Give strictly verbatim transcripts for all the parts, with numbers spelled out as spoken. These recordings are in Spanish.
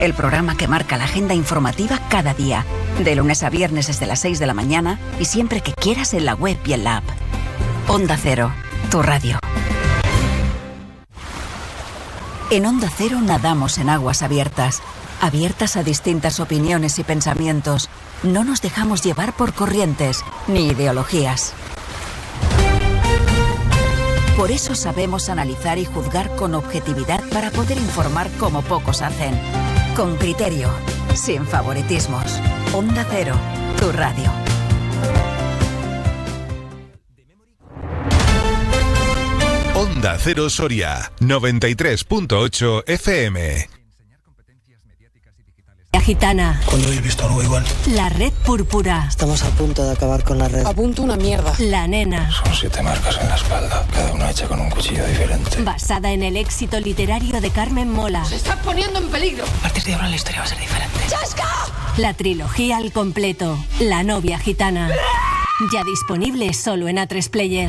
el programa que marca la agenda informativa cada día, de lunes a viernes desde las seis de la mañana y siempre que quieras en la web y en la app. Onda Cero, tu radio. En Onda Cero nadamos en aguas abiertas, abiertas a distintas opiniones y pensamientos. No nos dejamos llevar por corrientes ni ideologías. Por eso sabemos analizar y juzgar con objetividad para poder informar como pocos hacen. Con criterio, sin favoritismos. Onda Cero, tu radio. Onda Cero Soria, noventa y tres punto ocho F M. La Gitana. ¿Cuándo habéis visto algo igual? La Red Púrpura. Estamos a punto de acabar con la red. A punto una mierda. La Nena. Son siete marcas en la espalda, cada una hecha con un cuchillo diferente. Basada en el éxito literario de Carmen Mola. ¡Se está poniendo en peligro! A partir de ahora la historia va a ser diferente. ¡Chasca! La trilogía al completo. La novia gitana. Ya disponible solo en A tres Player.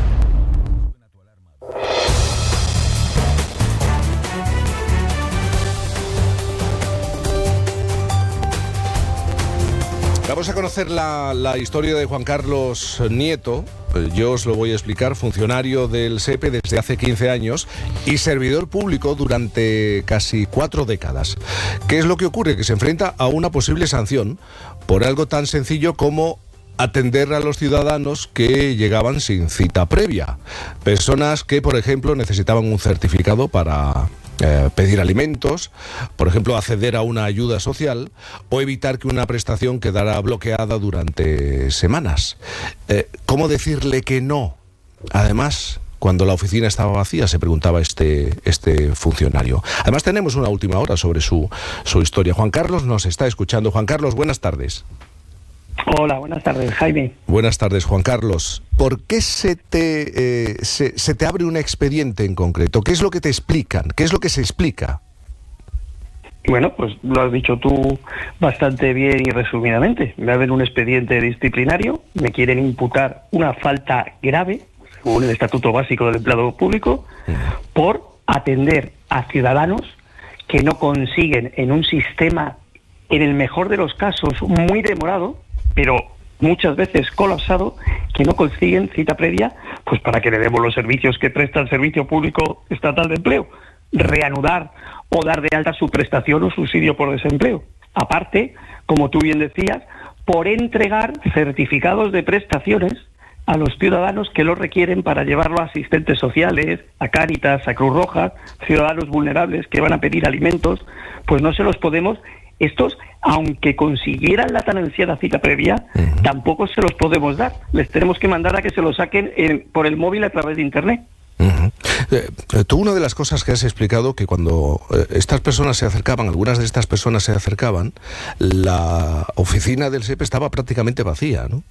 Vamos a conocer la, la historia de Juan Carlos Nieto. Yo os lo voy a explicar, funcionario del SEPE desde hace quince años y servidor público durante casi cuatro décadas. ¿Qué es lo que ocurre? Que se enfrenta a una posible sanción por algo tan sencillo como atender a los ciudadanos que llegaban sin cita previa. Personas que, por ejemplo, necesitaban un certificado para eh, pedir alimentos, por ejemplo, acceder a una ayuda social o evitar que una prestación quedara bloqueada durante semanas. Eh, ¿Cómo decirle que no? Además, cuando la oficina estaba vacía, se preguntaba este, este funcionario. Además, tenemos una última hora sobre su, su historia. Juan Carlos nos está escuchando. Juan Carlos, buenas tardes. Hola, buenas tardes, Jaime. Buenas tardes, Juan Carlos. ¿Por qué se te, eh, se, se te abre un expediente en concreto? ¿Qué es lo que te explican? ¿Qué es lo que se explica? Bueno, pues lo has dicho tú bastante bien y resumidamente. Me abren un expediente disciplinario, me quieren imputar una falta grave, según el Estatuto Básico del Empleado Público, por atender a ciudadanos que no consiguen en un sistema, en el mejor de los casos, muy demorado, pero muchas veces colapsado, que no consiguen cita previa, pues para que le demos los servicios que presta el Servicio Público Estatal de Empleo, reanudar o dar de alta su prestación o subsidio por desempleo. Aparte, como tú bien decías, por entregar certificados de prestaciones a los ciudadanos que lo requieren para llevarlo a asistentes sociales, a Cáritas, a Cruz Roja, ciudadanos vulnerables que van a pedir alimentos, pues no se los podemos. Estos, aunque consiguieran la tan ansiada cita previa, uh-huh. tampoco se los podemos dar. Les tenemos que mandar a que se lo saquen en, por el móvil a través de Internet. Uh-huh. Eh, tú, una de las cosas que has explicado, que cuando eh, estas personas se acercaban, algunas de estas personas se acercaban, la oficina del SEPE estaba prácticamente vacía, ¿no?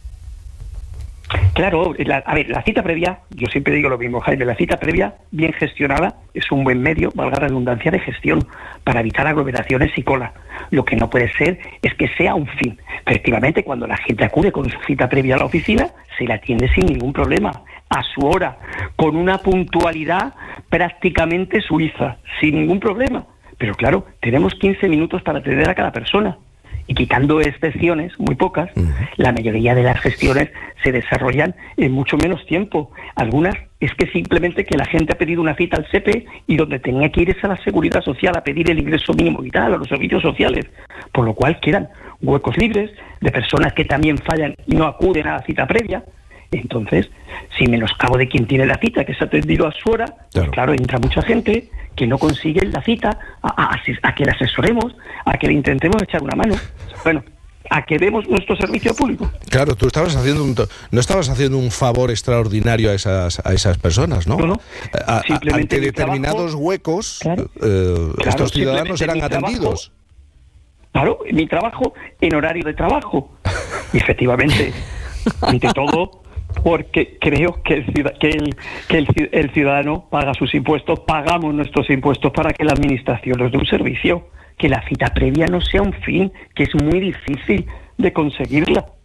Claro, la, a ver, la cita previa, yo siempre digo lo mismo, Jaime, la cita previa bien gestionada es un buen medio, valga la redundancia, de gestión para evitar aglomeraciones y cola. Lo que no puede ser es que sea un fin. Efectivamente, cuando la gente acude con su cita previa a la oficina, se la atiende sin ningún problema, a su hora, con una puntualidad prácticamente suiza, sin ningún problema. Pero claro, tenemos quince minutos para atender a cada persona. Y quitando excepciones, muy pocas, uh-huh. la mayoría de las gestiones se desarrollan en mucho menos tiempo. Algunas es que simplemente que la gente ha pedido una cita al SEPE y donde tenía que ir es a la Seguridad Social a pedir el ingreso mínimo vital, a los servicios sociales. Por lo cual quedan huecos libres de personas que también fallan y no acuden a la cita previa. Entonces, si menoscabo de quien tiene la cita, que se ha atendido a su hora, claro, pues claro, entra mucha gente que no consigue la cita, a, a, a que le asesoremos, a que le intentemos echar una mano. Bueno, a que demos nuestro servicio público. Claro, tú estabas haciendo un, no estabas haciendo un favor extraordinario a esas a esas personas, ¿no? No, no. A, a, ante determinados trabajo, huecos, claro, eh, claro, estos ciudadanos eran atendidos. Trabajo, claro, mi trabajo en horario de trabajo. Y efectivamente, ante todo, porque creo que, el, que, el, que el, el ciudadano paga sus impuestos, pagamos nuestros impuestos para que la administración nos dé un servicio, que la cita previa no sea un fin, que es muy difícil de conseguirla.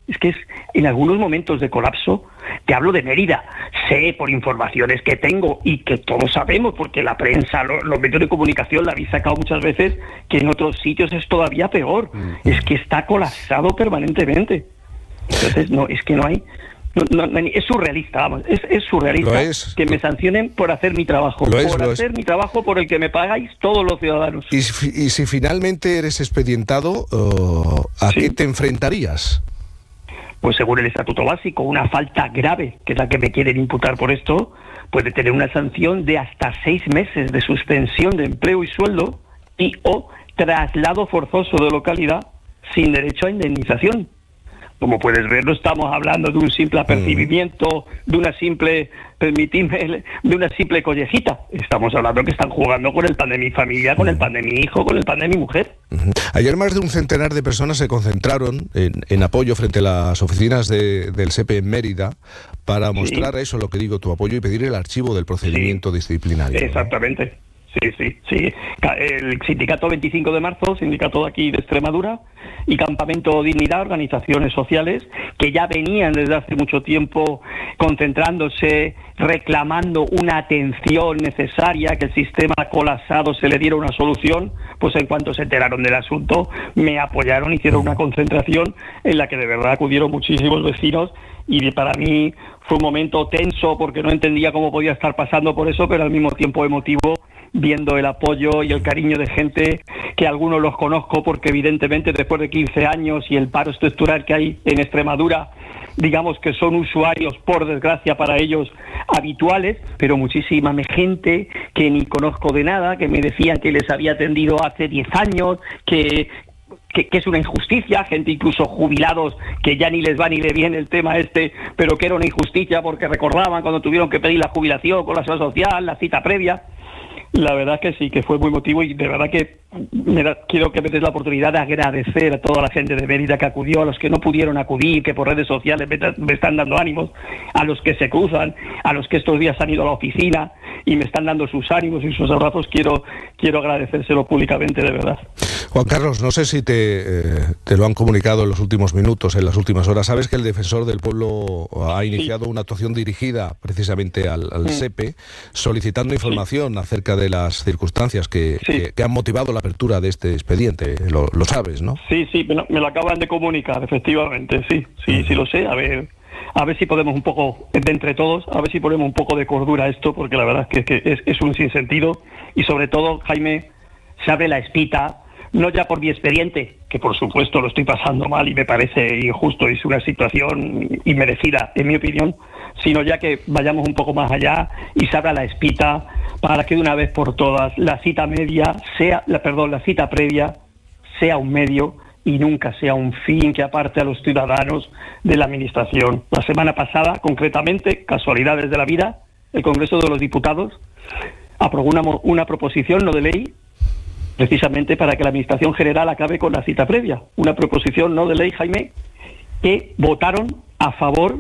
Es que es en algunos momentos de colapso, te hablo de Mérida, sé por informaciones que tengo y que todos sabemos, porque la prensa, los, los medios de comunicación la habéis sacado muchas veces, que en otros sitios es todavía peor. Mm. Es que está colapsado permanentemente. Entonces, no, es que no hay... No, no, es surrealista, vamos, es, es surrealista es, que me sancionen por hacer mi trabajo, por es, hacer es. mi trabajo por el que me pagáis todos los ciudadanos. Y, y si finalmente eres expedientado, uh, ¿a sí. qué te enfrentarías? Pues según el Estatuto Básico, una falta grave, que es la que me quieren imputar por esto, puede tener una sanción de hasta seis meses de suspensión de empleo y sueldo y o traslado forzoso de localidad sin derecho a indemnización. Como puedes ver, no estamos hablando de un simple apercibimiento, de una simple, permitidme, de una simple collejita. Estamos hablando que están jugando con el pan de mi familia, con el pan de mi hijo, con el pan de mi mujer. Uh-huh. Ayer más de un centenar de personas se concentraron en, en apoyo frente a las oficinas de, del S E P E en Mérida para mostrar sí. eso, lo que digo, tu apoyo y pedir el archivo del procedimiento sí. disciplinario. Exactamente. ¿no? Sí, sí, sí. El sindicato veinticinco de marzo, sindicato de aquí de Extremadura, y Campamento Dignidad, organizaciones sociales, que ya venían desde hace mucho tiempo concentrándose, reclamando una atención necesaria, que el sistema colapsado se le diera una solución, pues en cuanto se enteraron del asunto, me apoyaron, hicieron una concentración en la que de verdad acudieron muchísimos vecinos, y para mí fue un momento tenso porque no entendía cómo podía estar pasando por eso, pero al mismo tiempo emotivo, viendo el apoyo y el cariño de gente que algunos los conozco porque evidentemente después de quince años y el paro estructural que hay en Extremadura, digamos que son usuarios, por desgracia para ellos, habituales, pero muchísima gente que ni conozco de nada, que me decían que les había atendido hace diez años, que... Que, que es una injusticia, gente incluso jubilados que ya ni les va ni le viene el tema este, pero que era una injusticia porque recordaban cuando tuvieron que pedir la jubilación con la seguridad social, la cita previa. La verdad que sí, que fue muy emotivo y de verdad que me da, quiero que me des la oportunidad de agradecer a toda la gente de Mérida que acudió, a los que no pudieron acudir, que por redes sociales me, me están dando ánimos, a los que se cruzan, a los que estos días han ido a la oficina y me están dando sus ánimos y sus abrazos, quiero, quiero agradecérselo públicamente, de verdad. Juan Carlos, no sé si te, eh, te lo han comunicado en los últimos minutos, en las últimas horas. Sabes que el Defensor del Pueblo ha iniciado sí. una actuación dirigida precisamente al, al sí. S E P E, solicitando información sí. acerca de las circunstancias que, sí. que, que han motivado la apertura de este expediente. Lo, lo sabes, ¿no? Sí, sí, me lo, me lo acaban de comunicar, efectivamente, sí, sí, uh-huh. sí lo sé. A ver, a ver si podemos un poco, de entre todos, a ver si ponemos un poco de cordura a esto, porque la verdad es que, que es, es un sinsentido y sobre todo, Jaime, se abre la espita, no ya por mi expediente, que por supuesto lo estoy pasando mal y me parece injusto y es una situación inmerecida, en mi opinión, sino ya que vayamos un poco más allá y se abra la espita para que de una vez por todas la cita media sea, la, perdón, la cita previa sea un medio y nunca sea un fin que aparte a los ciudadanos de la administración. La semana pasada, concretamente, casualidades de la vida, el Congreso de los Diputados aprobó una, una proposición no de ley precisamente para que la Administración General acabe con la cita previa. Una proposición no de ley, Jaime, que votaron a favor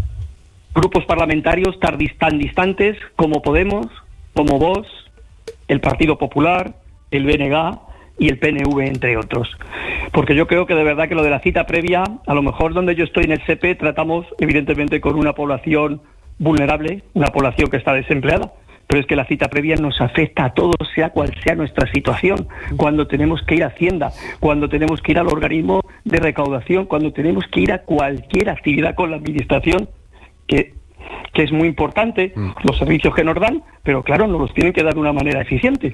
grupos parlamentarios tan distantes como Podemos, como Vox, el Partido Popular, el B N G y el P N V, entre otros. Porque yo creo que de verdad que lo de la cita previa, a lo mejor donde yo estoy en el S E P E, tratamos evidentemente con una población vulnerable, una población que está desempleada, pero es que la cita previa nos afecta a todos, sea cual sea nuestra situación, cuando tenemos que ir a Hacienda, cuando tenemos que ir al organismo de recaudación, cuando tenemos que ir a cualquier actividad con la administración, que, que es muy importante, mm. los servicios que nos dan, pero claro, nos los tienen que dar de una manera eficiente.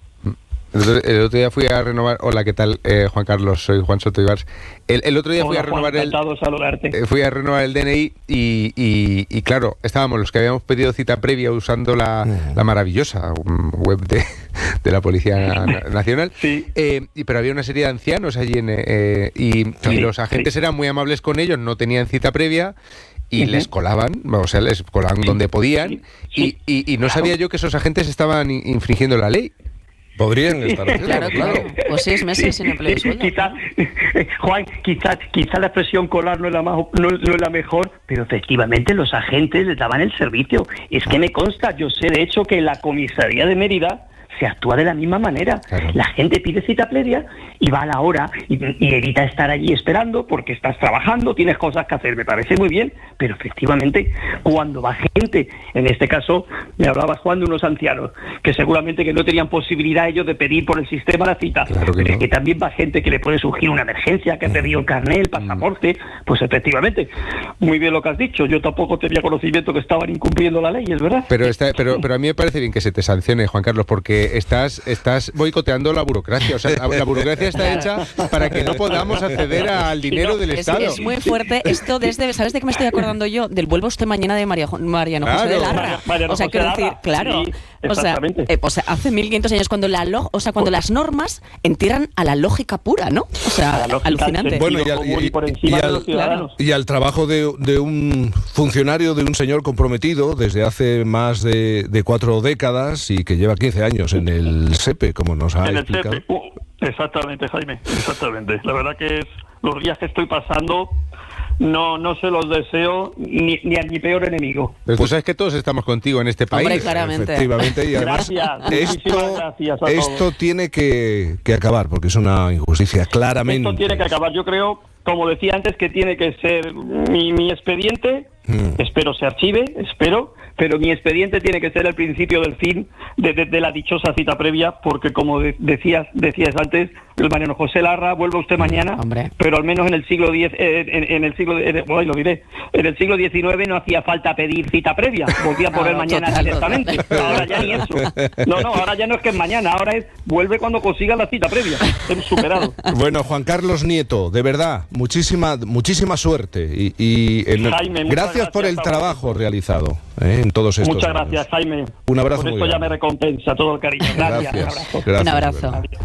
El otro, el otro día fui a renovar... Hola, ¿qué tal, eh, Juan Carlos? Soy Juan Soto Ibars. El, el otro día Hola, fui a renovar Juan, el... saludarte. Eh, fui a renovar el D N I y, y, y claro, estábamos los que habíamos pedido cita previa usando la, uh-huh. la maravillosa web de, de la Policía Nacional. Sí. Eh, y, pero había una serie de ancianos allí en, eh, y, sí, y los agentes sí. eran muy amables con ellos, no tenían cita previa y uh-huh. les colaban, o sea, les colaban sí. donde podían sí. Sí. Y, y, y no claro. sabía yo que esos agentes estaban infringiendo la ley. Podrían estar haciendo, claro, claro. Pues seis meses sí, sin empleo y sueldo. Quizá, Juan, quizá, quizá la expresión colar no es la más, no, no es la mejor, pero efectivamente los agentes les daban el servicio. Es que me consta, yo sé de hecho que la comisaría de Mérida se actúa de la misma manera. Claro. La gente pide cita previa y va a la hora y, y evita estar allí esperando porque estás trabajando, tienes cosas que hacer, me parece muy bien, pero efectivamente cuando va gente, en este caso me hablabas Juan de unos ancianos que seguramente que no tenían posibilidad ellos de pedir por el sistema la cita, Claro que pero no. es que también va gente que le puede surgir una emergencia, que ha perdido el carnet, el pasaporte, pues efectivamente, muy bien lo que has dicho, yo tampoco tenía conocimiento que estaban incumpliendo la ley, es verdad. Pero, está, pero, pero a mí me parece bien que se te sancione, Juan Carlos, porque estás, estás boicoteando la burocracia. O sea, la burocracia está hecha para que no podamos acceder al dinero del Es, Estado. es muy fuerte esto desde, ¿sabes de qué me estoy acordando yo? Del vuelva usted mañana de María, Mariano Claro. José de Larra. María- Mariano o sea, José quiero Larra, decir, claro. sí, o, sea, exactamente. eh, o sea, hace mil quinientos años cuando la lo, o sea, cuando las normas entierran a la lógica pura, ¿no? O A sea, la lógica, alucinante. sí. Bueno, y, Sentido al- común y por encima de los ciudadanos. y al trabajo de, de un funcionario, de un señor comprometido desde hace más de, de cuatro décadas y que lleva quince años en el SEPE, como nos ha En el explicado. SEPE. Uh, exactamente, Jaime, exactamente. La verdad que es los días que estoy pasando no no se los deseo ni, ni a mi peor enemigo. Pero tú sabes que todos estamos contigo en este país. Hombre, claramente. Efectivamente, y además Gracias, esto, muchísimas gracias a esto todos. tiene que, que acabar, porque es una injusticia, claramente. Esto tiene que acabar. Yo creo, como decía antes, que tiene que ser mi, mi expediente. Mm. Espero se archive, espero, pero mi expediente tiene que ser el principio del fin de, de, de la dichosa cita previa, porque como de, decías decías antes, el Mariano José Larra, vuelve usted mañana, Hombre. pero al menos en el siglo diez, eh, en, en el siglo, eh, bueno, lo diré, en el siglo diecinueve no hacía falta pedir cita previa, volvía por No, el no, mañana total, directamente. total. Ahora ya ni eso. No, no, ahora ya no es que es mañana, ahora es vuelve cuando consiga la cita previa. Hemos superado. Bueno, Juan Carlos Nieto, de verdad, muchísima muchísima suerte y, y en- Jaime, muchas gracias por el gracias, trabajo realizado eh, en todos estos Muchas años. gracias, Jaime. Un abrazo Por muy esto ya grande. me recompensa todo el cariño. Gracias. Un Gracias, abrazo. gracias, Un abrazo. de verdad.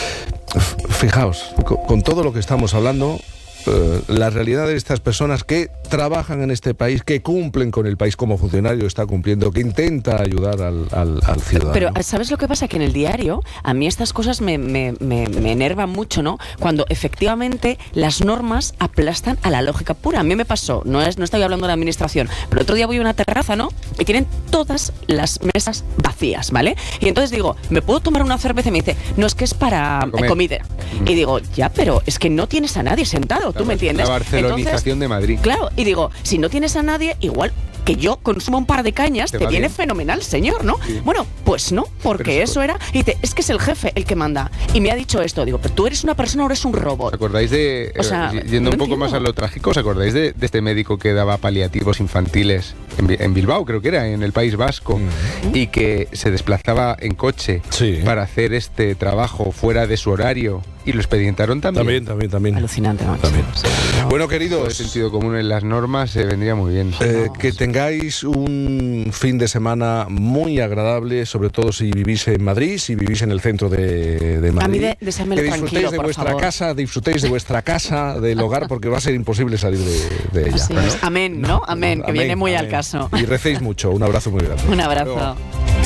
Fijaos, con, con todo lo que estamos hablando, eh, la realidad de estas personas que trabajan en este país, que cumplen con el país como funcionario está cumpliendo, que intenta ayudar al, al, al ciudadano. Pero, ¿sabes lo que pasa? Que en el diario a mí estas cosas me, me, me, me enervan mucho, ¿no? Cuando efectivamente las normas aplastan a la lógica pura. A mí me pasó, no, es, no estoy hablando de la administración, pero el otro día voy a una terraza, ¿no? Y tienen todas las mesas vacías, ¿vale? Y entonces digo, ¿me puedo tomar una cerveza? Y me dice, no, es que es para Comer. eh, comida. Y digo, ya, pero es que no tienes a nadie sentado, ¿tú La- me entiendes? La barcelonización Entonces, de Madrid. claro, y digo, si no tienes a nadie, igual que yo consuma un par de cañas, Te te, va viene bien. fenomenal, señor, ¿no? Sí. Bueno, pues no, porque Pero eso era... Y dice, es que es el jefe el que manda. Y me ha dicho esto, digo, pero tú eres una persona o eres un robot. ¿Os acordáis de, O sea, eh, yendo no un poco entiendo. más a lo trágico, ¿os acordáis de, de este médico que daba paliativos infantiles en, Bi- en Bilbao, creo que era, en el País Vasco, y que se desplazaba en coche Sí. para hacer este trabajo fuera de su horario y lo expedientaron también? También, también, también. Alucinante, macho. También. O sea, no. Bueno, Todo el queridos, sentido común en las normas se vendría muy bien. eh, que tengáis un fin de semana muy agradable, sobre todo si vivís en Madrid, si vivís en el centro de, de Madrid. A mí de- deseármelo que disfrutéis tranquilo, de por vuestra favor. casa, disfrutéis de vuestra casa, del hogar, porque va a ser imposible salir de, de ella. Así es. Amén, ¿no? Amén, que Amén, viene muy al amén. caso. Y recéis mucho. Un abrazo muy grande. Un abrazo.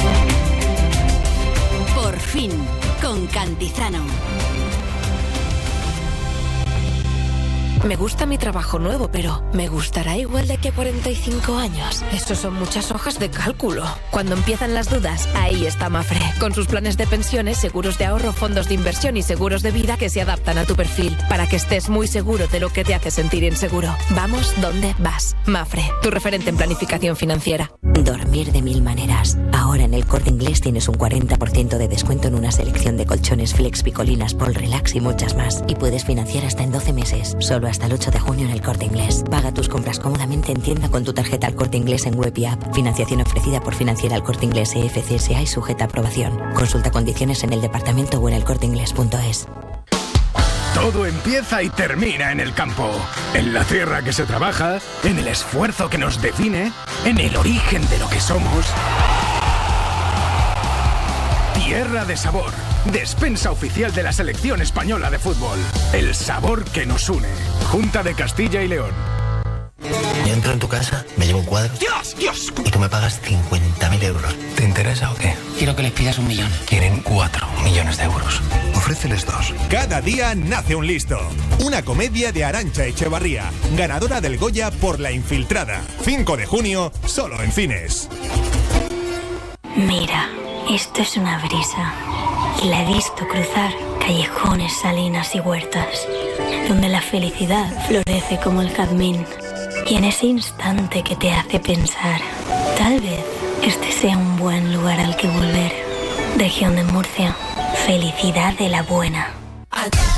Por fin, con Cantizano. Me gusta mi trabajo nuevo, pero ¿me gustará igual de aquí a cuarenta y cinco años? Eso son muchas hojas de cálculo. Cuando empiezan las dudas, ahí está Mafre. Con sus planes de pensiones, seguros de ahorro, fondos de inversión y seguros de vida que se adaptan a tu perfil, para que estés muy seguro de lo que te hace sentir inseguro. Vamos donde vas. Mafre, tu referente en planificación financiera. Dormir de mil maneras. Ahora en el Corte Inglés tienes un cuarenta por ciento de descuento en una selección de colchones Flex, Picolinas, Pol Relax y muchas más. Y puedes financiar hasta en doce meses. Solo hasta el ocho de junio en el Corte Inglés. Paga tus compras cómodamente en tienda con tu tarjeta al Corte Inglés en web y app. Financiación ofrecida por Financiera El Corte Inglés E F C S A y sujeta a aprobación. Consulta condiciones en el departamento o en el corte inglés punto es. Todo empieza y termina en el campo, en la tierra que se trabaja, en el esfuerzo que nos define, en el origen de lo que somos. Tierra de sabor, despensa oficial de la selección española de fútbol. El sabor que nos une. Junta de Castilla y León. Yo entro en tu casa, me llevo un cuadro. ¡Dios, Dios! Y tú me pagas cincuenta mil euros. ¿Te interesa o qué? Quiero que les pidas un millón. Quieren cuatro millones de euros. Ofréceles dos. Cada día nace un listo. Una comedia de Arantxa Echevarría, ganadora del Goya por La Infiltrada. cinco de junio, solo en cines. Mira, Esto es una brisa. Y la he visto cruzar callejones, salinas y huertas, donde la felicidad florece como el jazmín. Y en ese instante que te hace pensar, tal vez este sea un buen lugar al que volver. Región de Murcia. Felicidad de la buena.